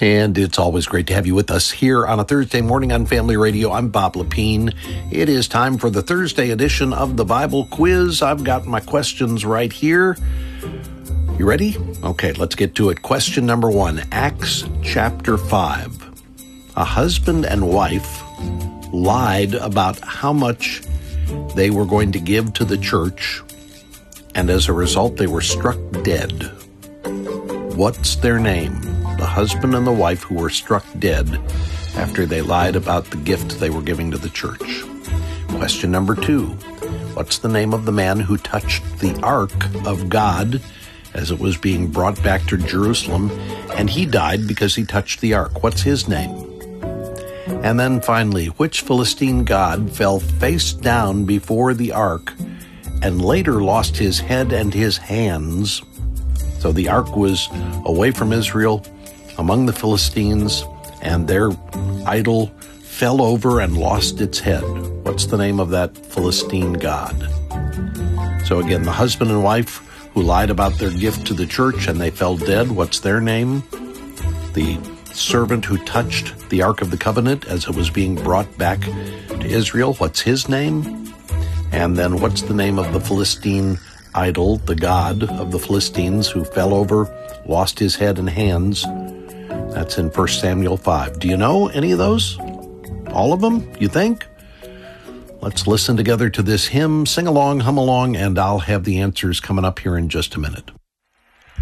And it's always great to have you with us here on a Thursday morning on Family Radio. I'm Bob Lepine. It is time for the Thursday edition of the Bible Quiz. I've got my questions right here. You ready? Okay, let's get to it. Question number 1, Acts chapter 5. A husband and wife lied about how much they were going to give to the church, and as a result, they were struck dead. What's their name? The husband and the wife who were struck dead after they lied about the gift they were giving to the church. Question number 2. What's the name of the man who touched the ark of God as it was being brought back to Jerusalem, and he died because he touched the ark? What's his name? And then finally, which Philistine god fell face down before the ark and later lost his head and his hands? So the ark was away from Israel, among the Philistines, and their idol fell over and lost its head. What's the name of that Philistine god? So again, the husband and wife who lied about their gift to the church and they fell dead, what's their name? The servant who touched the Ark of the Covenant as it was being brought back to Israel, what's his name? And then what's the name of the Philistine idol, the god of the Philistines who fell over, lost his head and hands? That's in 1 Samuel 5. Do you know any of those? All of them, you think? Let's listen together to this hymn, sing along, hum along, and I'll have the answers coming up here in just a minute.